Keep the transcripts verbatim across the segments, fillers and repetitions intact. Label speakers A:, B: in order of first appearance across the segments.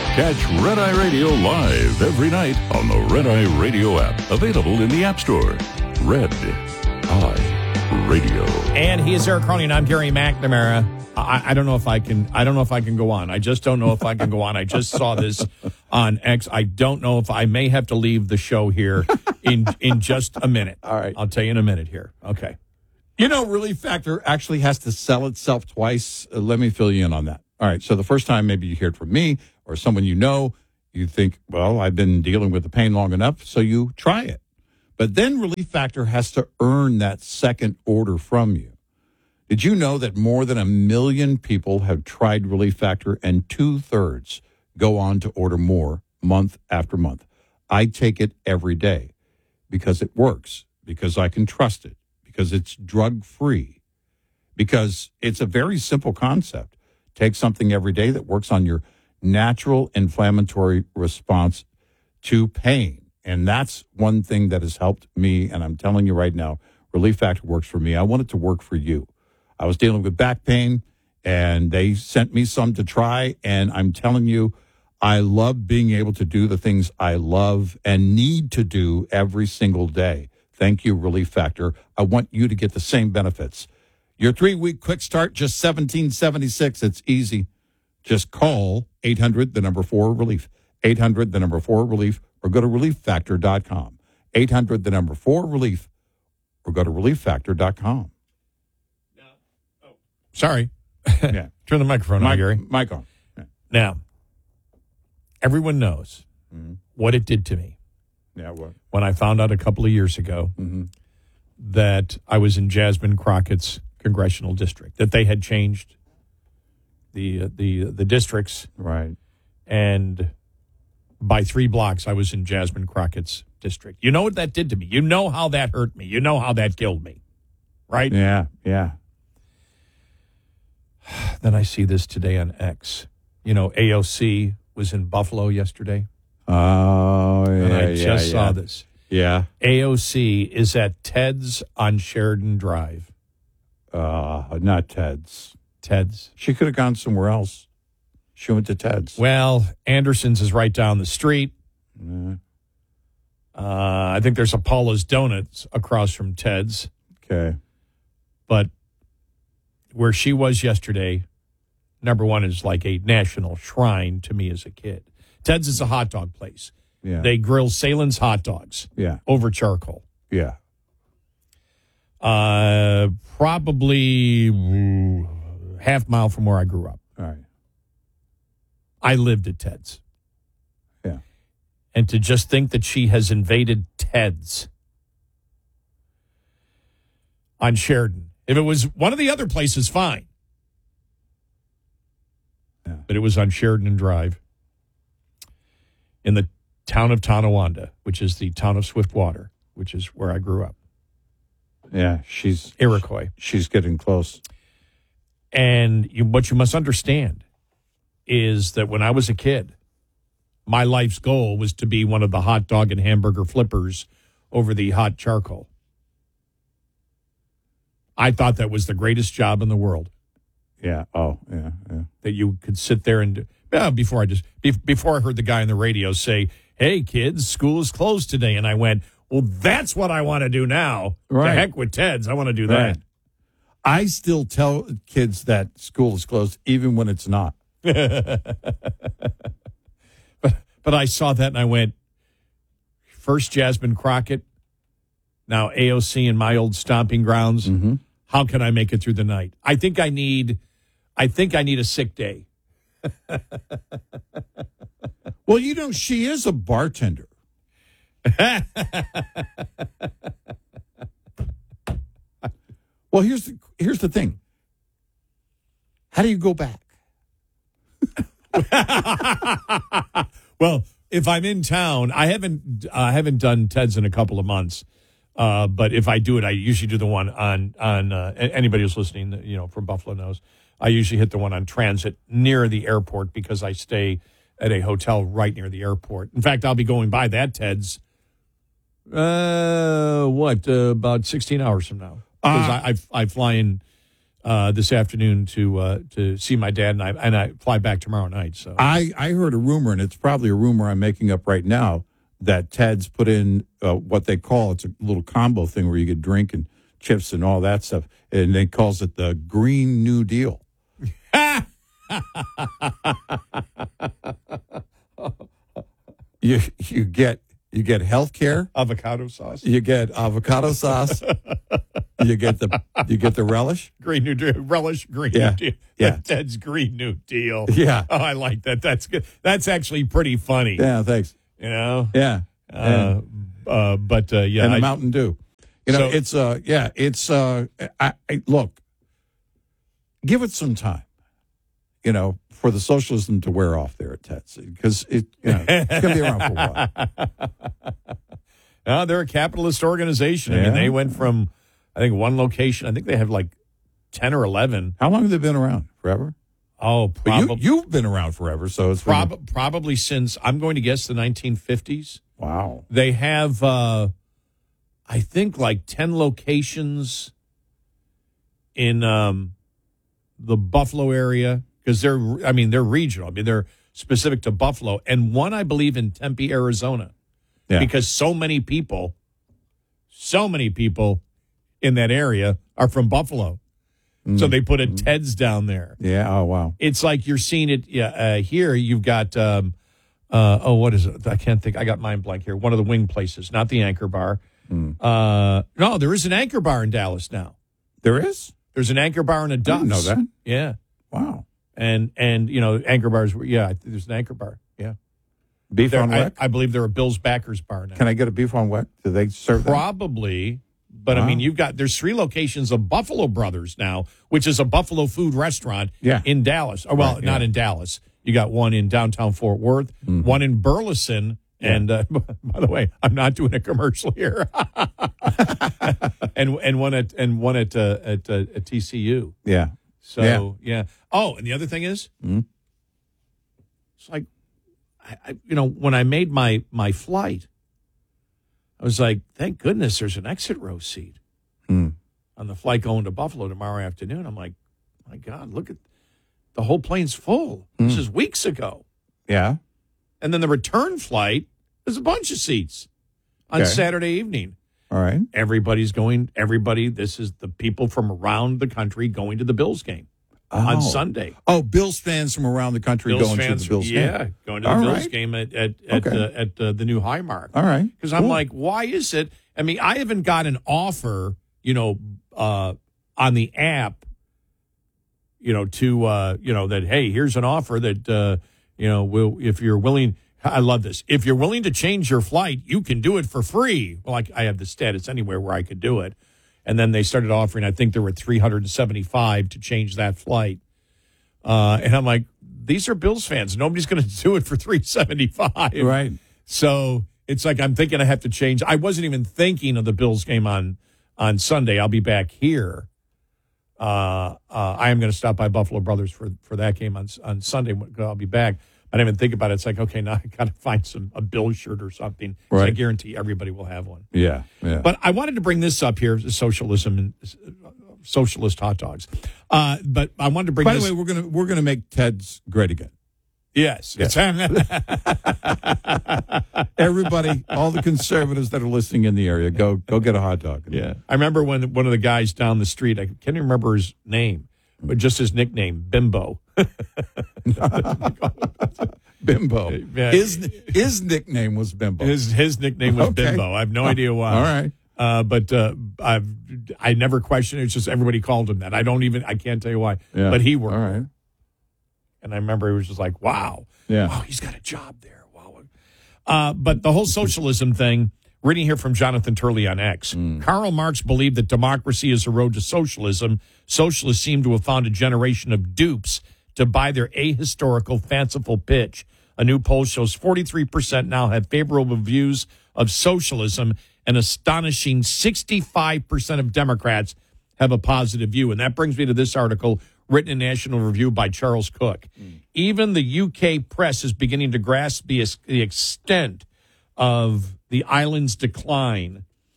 A: Catch Red Eye Radio live every night on the Red Eye Radio app. Available in the App Store. Red Eye Radio.
B: And he is Eric Carney, and I'm Gary McNamara. I, I don't know if I can. I don't know if I can go on. I just don't know if I can go on. I just saw this on X. I don't know if I may have to leave the show here in in just a minute.
C: All right,
B: I'll tell you in a minute here. Okay.
C: You know, Relief Factor actually has to sell itself twice. Uh, let me fill you in on that. All right. So the first time maybe you hear it from me or someone you know, you think, well, I've been dealing with the pain long enough, so you try it. But then Relief Factor has to earn that second order from you. Did you know that more than a million people have tried Relief Factor and two-thirds go on to order more month after month? I take it every day because it works, because I can trust it, because it's drug-free, because it's a very simple concept. Take something every day that works on your natural inflammatory response to pain. And that's one thing that has helped me, and I'm telling you right now, Relief Factor works for me. I want it to work for you. I was dealing with back pain, and they sent me some to try, and I'm telling you, I love being able to do the things I love and need to do every single day. Thank you, Relief Factor. I want you to get the same benefits. Your three-week quick start, just seventeen seventy-six. It's easy. Just call eight hundred, the number four, relief. eight hundred, the number four, relief, or go to relief factor dot com. eight hundred, the number four, relief, or go to relief factor dot com.
B: Sorry.
C: Yeah.
B: Turn the microphone on,
C: Mic,
B: Gary.
C: mic on. Yeah.
B: Now, everyone knows
C: Mm-hmm.
B: what it did to me
C: Yeah, what?
B: when I found out a couple of years ago
C: Mm-hmm.
B: that I was in Jasmine Crockett's congressional district, that they had changed the uh, the the districts,
C: Right.
B: and by three blocks I was in Jasmine Crockett's district. You know what that did to me. You know how that hurt me. You know how that killed me, right?
C: Yeah, yeah.
B: Then I see this today on X. You know, A O C was in Buffalo yesterday,
C: Oh, yeah,
B: and I
C: yeah,
B: just
C: yeah.
B: saw this.
C: Yeah.
B: A O C is at Ted's on Sheridan Drive.
C: Uh, not Ted's.
B: Ted's.
C: She could have gone somewhere else. She went to Ted's.
B: Well, Anderson's is right down the street.
C: Yeah.
B: Uh, I think there's a Paula's Donuts across from Ted's.
C: Okay.
B: But where she was yesterday, number one, is like a national shrine to me as a kid. Ted's is a hot dog place.
C: Yeah.
B: They grill Salen's hot dogs
C: Yeah.
B: over charcoal.
C: Yeah.
B: Uh, probably ooh, half mile from where I grew up.
C: All right.
B: I lived at Ted's.
C: Yeah.
B: And to just think that she has invaded Ted's on Sheridan. If it was one of the other places, fine.
C: Yeah.
B: But it was on Sheridan Drive in the town of Tonawanda, which is the town of Swiftwater, which is where I grew up.
C: Yeah. She's
B: Iroquois.
C: she's getting close.
B: And you, what you must understand is that when I was a kid, my life's goal was to be one of the hot dog and hamburger flippers over the hot charcoal. I thought that was the greatest job in the world.
C: Yeah. Oh, yeah. Yeah.
B: That you could sit there and, uh, before I just, be, before I heard the guy on the radio say, hey, kids, school is closed today. And I went, well, that's what I want to do now.
C: Right.
B: To heck with Ted's. I want to do
C: Right.
B: that.
C: I still tell kids that school is closed, even when it's not.
B: but but I saw that and I went, first Jasmine Crockett, now A O C in my old stomping grounds.
C: Mm-hmm.
B: How can I make it through the night? I think I need, I think I need a sick day.
C: Well, you know, she is a bartender. Well, here's the, here's the thing. How do you go back?
B: Well, if I'm in town, I haven't I haven't done Ted's in a couple of months. Uh, but if I do it, I usually do the one on on uh, anybody who's listening, you know, from Buffalo knows. I usually hit the one on Transit near the airport because I stay at a hotel right near the airport. In fact, I'll be going by that Ted's. Uh, what uh, about sixteen hours from now? Because
C: Uh,
B: I, I I fly in uh, this afternoon to uh, to see my dad, and I and I fly back tomorrow night. So
C: I, I heard a rumor, and it's probably a rumor I'm making up right now, that Ted's put in uh, what they call, it's a little combo thing where you get drink and chips and all that stuff, and they calls it the Green New Deal. you you get you get health care,
B: avocado sauce,
C: you get avocado sauce, you get the you get the relish,
B: Green New Deal, relish, Green
C: yeah.
B: New Deal,
C: yeah,
B: Ted's Green New Deal.
C: Yeah,
B: oh, I like that. That's good. That's actually pretty funny.
C: Yeah, thanks.
B: You know,
C: yeah,
B: uh,
C: yeah.
B: Uh, but uh, yeah,
C: and a
B: I,
C: Mountain Dew. You know,
B: so,
C: it's uh, yeah, it's uh, I, I look, give it some time. You know, for the socialism to wear off there at Ted's, because it, you know, it's going to be around for a while.
B: No, they're a capitalist organization. I
C: Yeah.
B: mean, they went from, I think, one location. I think they have like ten or eleven.
C: How long have they been around? Forever?
B: Oh,
C: But
B: probably,
C: you, you've been around forever, so it's
B: prob-
C: been,
B: probably since, I'm going to guess, the nineteen fifties.
C: wow.
B: They have, uh, I think, like ten locations in um, the Buffalo area. Because they're, I mean, they're regional. I mean, they're specific to Buffalo. And one, I believe, in Tempe, Arizona.
C: Yeah.
B: Because so many people, so many people in that area are from Buffalo. Mm. So they put a Ted's down there.
C: Yeah. Oh, wow.
B: It's like you're seeing it yeah, uh, here. You've got, um, uh, oh, what is it? I can't think. I got mind blank here. One of the wing places, not the Anchor Bar. Mm. Uh, no, there is an Anchor Bar in Dallas now.
C: There is?
B: There's an Anchor Bar and a Ducks.
C: I didn't know that.
B: Yeah.
C: Wow.
B: And, and you know, Anchor Bars, yeah, there's an Anchor Bar. Yeah.
C: Beef
B: There-
C: on
B: I,
C: weck?
B: I believe they're a Bill's Backers Bar now.
C: Can I get a beef on weck? Do they serve that?
B: Probably. But, I
C: Wow.
B: mean, you've got, there's three locations of Buffalo Brothers now, which is a Buffalo food restaurant
C: Yeah.
B: in Dallas. Or, well,
C: Right,
B: not
C: yeah.
B: in Dallas. You got one in downtown Fort Worth,
C: Mm-hmm.
B: one in Burleson.
C: Yeah.
B: And, uh, by the way, I'm not doing a commercial here. and and one at and one at uh, at, uh, at T C U.
C: Yeah.
B: So,
C: Yeah.
B: yeah. Oh, and the other thing is,
C: Mhm.
B: it's like, I, I, you know, when I made my, my flight, I was like, thank goodness there's an exit row seat
C: Mm.
B: on the flight going to Buffalo tomorrow afternoon. I'm like, my God, look at the whole plane's full. This
C: Mm.
B: is weeks ago.
C: Yeah.
B: And then the return flight, there's a bunch of seats on
C: Okay.
B: Saturday evening.
C: All right.
B: Everybody's going, everybody, this is the people from around the country going to the Bills game
C: Oh.
B: on Sunday.
C: Oh, Bills fans from around the country
B: Bills
C: going
B: fans,
C: to the Bills
B: yeah,
C: game.
B: going to the
C: All
B: Bills
C: right.
B: game at at at,
C: Okay.
B: uh, at uh, the new Highmark.
C: All right.
B: Because I'm
C: Cool.
B: like, why is it? I mean, I haven't got an offer, you know, uh, on the app, you know, to uh, you know that hey, here's an offer that uh, you know, will if you're willing. I love this. If you're willing to change your flight, you can do it for free. Well, I, I have the status anywhere where I could do it. And then they started offering, I think there were three hundred seventy-five to change that flight. Uh, and I'm like, these are Bills fans. Nobody's going to do it for three hundred seventy-five.
C: Right.
B: So it's like I'm thinking I have to change. I wasn't even thinking of the Bills game on, on Sunday. I'll be back here. Uh, uh, I am going to stop by Buffalo Brothers for, for that game on on Sunday. I'll be back. I didn't even think about it. It's like, okay, now I got to find some a Bill shirt or something. 'Cause I
C: Right.
B: guarantee everybody will have one.
C: Yeah. Yeah.
B: But I wanted to bring this up here: socialism and uh, socialist hot dogs. Uh, but I wanted to bring.
C: By
B: this,
C: the way, we're gonna we're gonna make Ted's great again.
B: yes,
C: Yes. Everybody, all the conservatives that are listening in the area, go go get a hot dog.
B: yeah. I remember when one of the guys down the street, I can't even remember his name, but just his nickname, Bimbo.
C: Bimbo.
B: Yeah.
C: His his nickname was Bimbo.
B: His his nickname was
C: Okay.
B: Bimbo. I have no idea why.
C: All right.
B: Uh, but uh, I've I never questioned it. It's just everybody called him that. I don't even I can't tell you why.
C: Yeah.
B: But he worked.
C: All right.
B: And I remember he was just like, wow.
C: Yeah.
B: Wow, he's got a job there. Wow. Uh, but the whole socialism thing, reading here from Jonathan Turley on X.
C: Mm.
B: Karl Marx believed that democracy is a road to socialism. Socialists seem to have found a generation of dupes to buy their ahistorical, fanciful pitch. A new poll shows forty-three percent now have favorable views of socialism. An astonishing sixty-five percent of Democrats have a positive view. And that brings me to this article written in National Review by Charles Cook. Mm. Even the U K press is beginning to grasp the, the extent of the island's decline.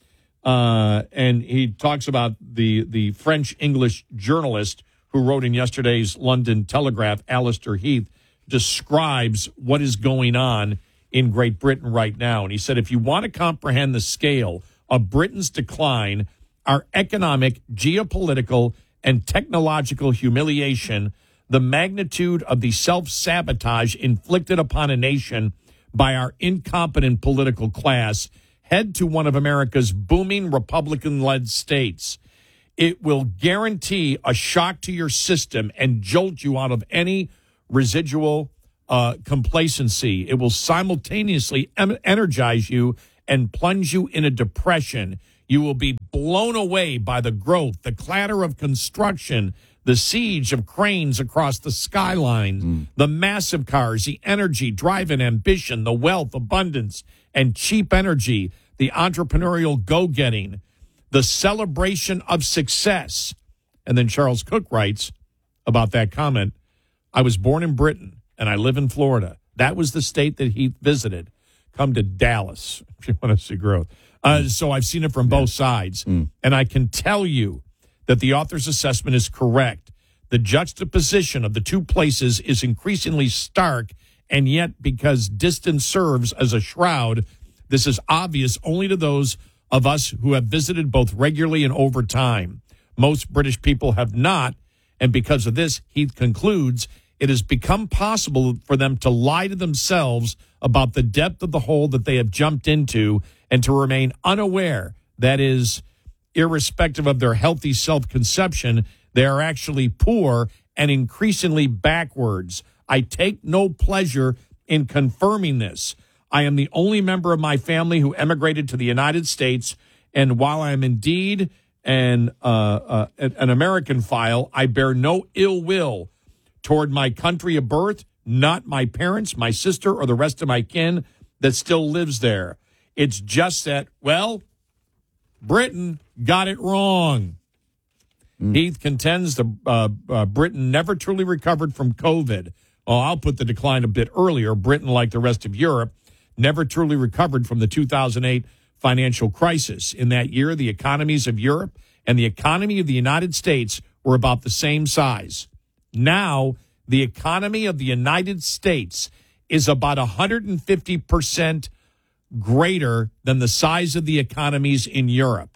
B: Uh, and he talks about the, the French-English journalist who wrote in yesterday's London Telegraph, Alistair Heath, describes what is going on in Great Britain right now. And he said, if you want to comprehend the scale of Britain's decline, our economic, geopolitical, and technological humiliation, the magnitude of the self-sabotage inflicted upon a nation by our incompetent political class, head to one of America's booming Republican-led states. It will guarantee a shock to your system and jolt you out of any residual uh, complacency. It will simultaneously em- energize you and plunge you in a depression. You will be blown away by the growth, the clatter of construction, the siege of cranes across the skyline, mm. the massive cars, the energy, drive, and ambition, the wealth, abundance, and cheap energy, the entrepreneurial go-getting, the celebration of success. And then Charles Cook writes about that comment, I was born in Britain, and I live in Florida. That was the state that he visited. Come to Dallas if you want to see growth. Uh, mm. So I've seen it from both sides. Mm. And I can tell you that the author's assessment is correct. The juxtaposition of the two places is increasingly stark, and yet because distance serves as a shroud, this is obvious only to those of us who have visited both regularly and over time. Most British people have not, and because of this, Heath concludes, it has become possible for them to lie to themselves about the depth of the hole that they have jumped into and to remain unaware, that is, irrespective of their healthy self-conception, they are actually poor and increasingly backwards. I take no pleasure in confirming this. I am the only member of my family who emigrated to the United States, and while I am indeed an, uh, uh, an American file, I bear no ill will toward my country of birth, not my parents, my sister, or the rest of my kin that still lives there. It's just that, well, Britain got it wrong. Mm. Heath contends the uh, uh, Britain never truly recovered from COVID. Oh, I'll put the decline a bit earlier. Britain, like the rest of Europe, never truly recovered from the two thousand eight financial crisis. In that year, the economies of Europe and the economy of the United States were about the same size. Now, the economy of the United States is about one hundred fifty percent greater than the size of the economies in Europe.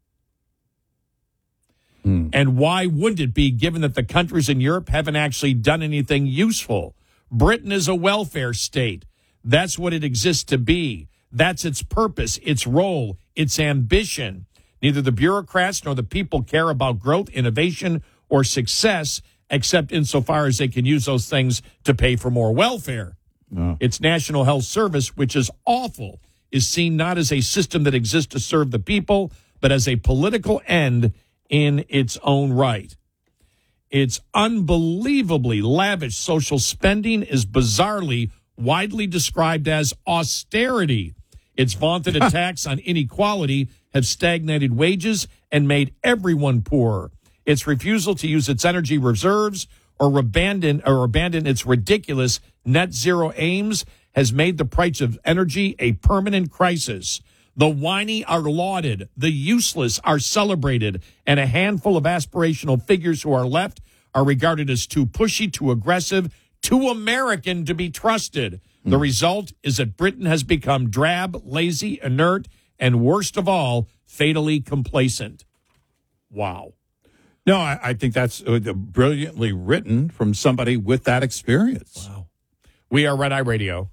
B: Mm. And why wouldn't it be, given that the countries in Europe haven't actually done anything useful? Britain is a welfare state. That's what it exists to be. That's its purpose, its role, its ambition. Neither the bureaucrats nor the people care about growth, innovation, or success, except insofar as they can use those things to pay for more welfare. No. Its National Health Service, which is awful, is seen not as a system that exists to serve the people, but as a political end in its own right. Its unbelievably lavish social spending is bizarrely widely described as austerity. Its vaunted attacks on inequality have stagnated wages and made everyone poorer. Its refusal to use its energy reserves or abandon or abandon its ridiculous net zero aims has made the price of energy a permanent crisis. The whiny are lauded, the useless are celebrated, and a handful of aspirational figures who are left are regarded as too pushy, too aggressive, too American to be trusted. Mm. The result is that Britain has become drab, lazy, inert, and worst of all, fatally complacent. Wow.
C: No, I, I think that's uh, brilliantly written from somebody with that experience.
B: Wow. We are Red Eye Radio.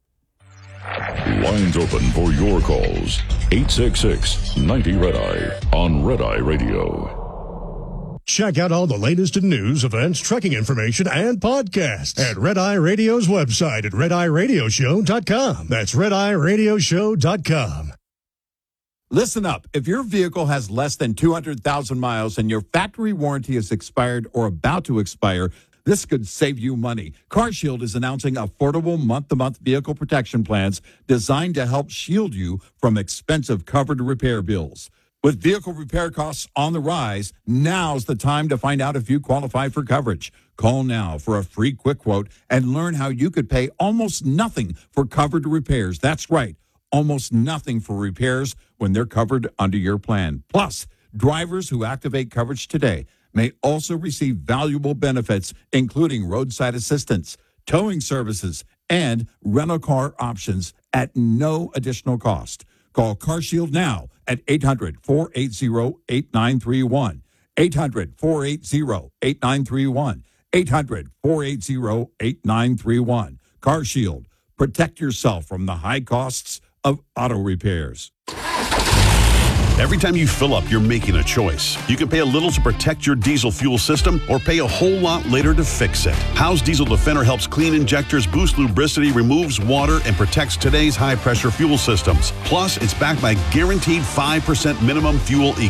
A: Lines open for your calls. eight six six, ninety, Red Eye on Red Eye Radio.
D: Check out all the latest in news, events, trucking information, and podcasts at Red Eye Radio's website at red eye radio show dot com. That's red eye radio show dot com.
E: Listen up. If your vehicle has less than two hundred thousand miles and your factory warranty is expired or about to expire, this could save you money. CarShield is announcing affordable month-to-month vehicle protection plans designed to help shield you from expensive covered repair bills. With vehicle repair costs on the rise, now's the time to find out if you qualify for coverage. Call now for a free quick quote and learn how you could pay almost nothing for covered repairs. That's right, almost nothing for repairs when they're covered under your plan. Plus, drivers who activate coverage today may also receive valuable benefits, including roadside assistance, towing services, and rental car options at no additional cost. Call CarShield now at eight hundred, four eight zero, eight nine three one. eight hundred, four eight zero, eight nine three one. eight hundred, four eight zero, eight nine three one. CarShield. Protect yourself from the high costs of auto repairs.
F: Every time you fill up, you're making a choice. You can pay a little to protect your diesel fuel system or pay a whole lot later to fix it. Howe's Diesel Defender helps clean injectors, boost lubricity, removes water, and protects today's high-pressure fuel systems. Plus, it's backed by guaranteed five percent minimum fuel